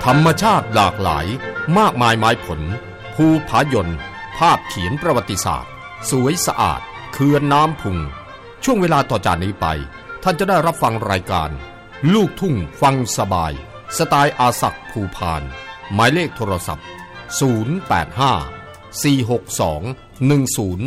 รรมชาติหลากหลายมากมายไม้ผลภูผายนภาพเขียนประวัติศาสตร์สวยสะอาดเขื่อนน้ำพุงช่วงเวลาต่อจากนี้ไปท่านจะได้รับฟังรายการลูกทุ่งฟังสบายสไตล์อาศักดิ์ภูพานหมายเลขโทรศัพท์085 462 10